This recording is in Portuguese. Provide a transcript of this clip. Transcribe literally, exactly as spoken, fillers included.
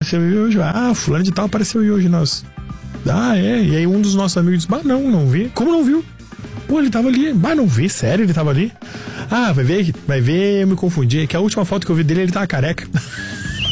apareceu aí hoje. Ah, fulano de tal apareceu aí hoje. Nós. Ah, é. E aí um dos nossos amigos disse, bah, não, não vi. Como não viu? Pô, ele tava ali. Bah, não vi, sério, ele tava ali. Ah, vai ver, vai ver, eu me confundi. Que a última foto que eu vi dele, ele tava careca.